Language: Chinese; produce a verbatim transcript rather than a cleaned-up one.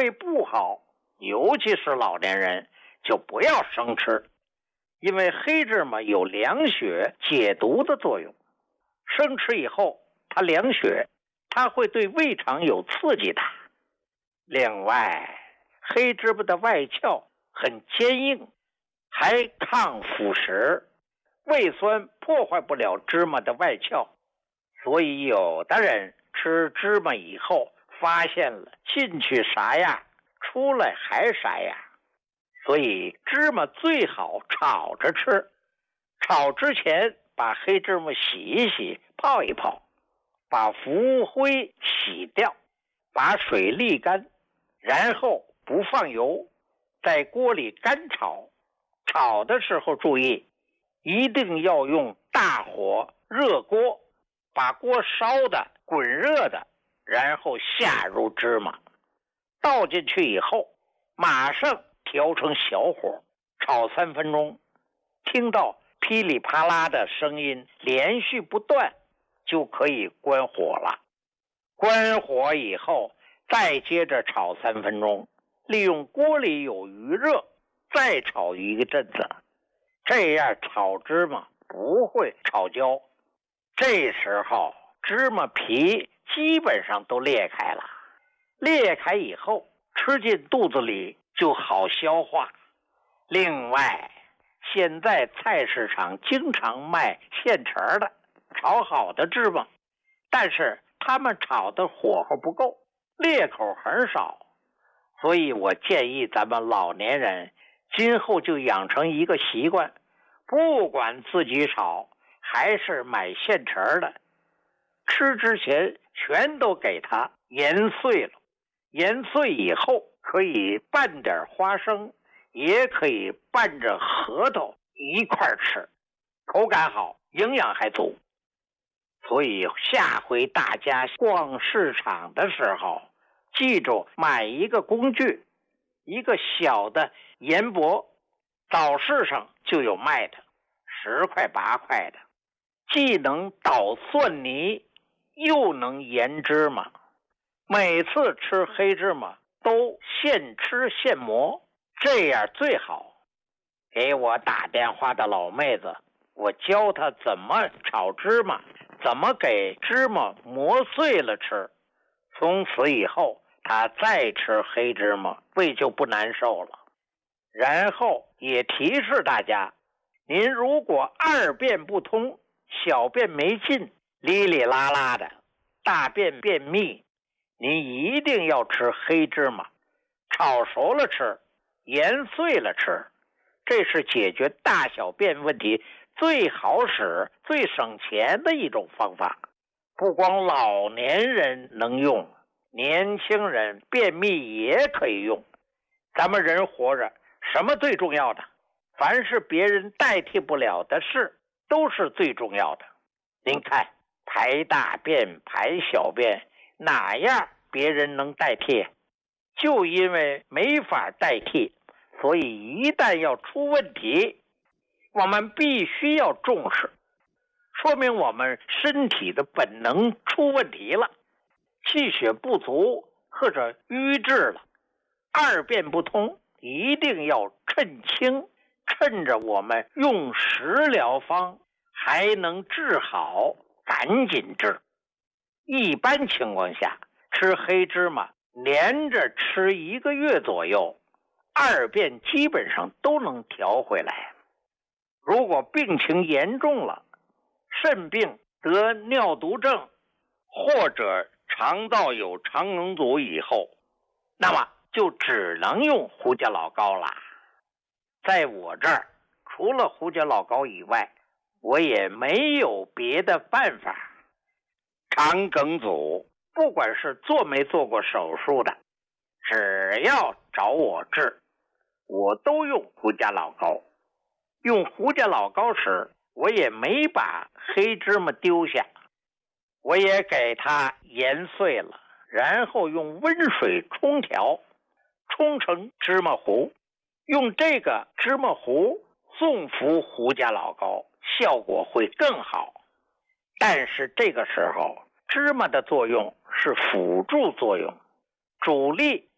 胃不好，尤其是老年人，就不要生吃，因为黑芝麻有凉血解毒的作用。生吃以后它凉血，它会对胃肠有刺激的。另外，黑芝麻的外壳很坚硬，还抗腐蚀，胃酸破坏不了芝麻的外壳，所以有的人吃芝麻以后发现了进去啥样，出来还啥样。所以芝麻最好炒着吃，炒之前把黑芝麻洗一洗，泡一泡，把浮灰洗掉，把水沥干，然后不放油，在锅里干炒。炒的时候注意，一定要用大火热锅，把锅烧的滚热的，然后下入芝麻，倒进去以后马上调成小火，炒三分钟，听到噼里啪啦的声音连续不断，就可以关火了。关火以后再接着炒三分钟，利用锅里有余热再炒一个阵子，这样炒芝麻不会炒焦。这时候芝麻皮基本上都裂开了，裂开以后吃进肚子里就好消化。另外，现在菜市场经常卖现成的炒好的芝麻，但是他们炒的火候不够，裂口很少，所以我建议咱们老年人今后就养成一个习惯，不管自己炒还是买现成的，吃之前全都给它研碎了，研碎以后可以拌点花生，也可以拌着核桃一块吃，口感好，营养还足。所以下回大家逛市场的时候，记住买一个工具，一个小的盐钵，早市上就有卖的，十块八块的，既能捣蒜泥，又能研芝麻。每次吃黑芝麻都现吃现磨，这样最好。给我打电话的老妹子，我教她怎么炒芝麻，怎么给芝麻磨碎了吃。从此以后她再吃黑芝麻胃就不难受了。然后也提示大家，您如果二便不通，小便没劲，哩哩啦啦的，大便便秘，您一定要吃黑芝麻，炒熟了吃，研碎了吃，这是解决大小便问题最好使最省钱的一种方法。不光老年人能用，年轻人便秘也可以用。咱们人活着，什么最重要的？凡是别人代替不了的事，都是最重要的。您看，排大便排小便，哪样别人能代替？就因为没法代替，所以一旦要出问题，我们必须要重视，说明我们身体的本能出问题了，气血不足或者瘀滞了，二便不通，一定要趁轻，趁着我们用食疗方还能治好，赶紧治。一般情况下，吃黑芝麻连着吃一个月左右，二便基本上都能调回来。如果病情严重了，肾病得尿毒症，或者肠道有肠脓阻以后，那么就只能用胡家老膏了。在我这儿，除了胡家老膏以外，我也没有别的办法。肠梗阻，不管是做没做过手术的，只要找我治，我都用胡家老膏。用胡家老膏时，我也没把黑芝麻丢下，我也给它研碎了，然后用温水冲调，冲成芝麻糊，用这个芝麻糊送服胡家老膏，效果会更好。但是这个时候，芝麻的作用是辅助作用，主力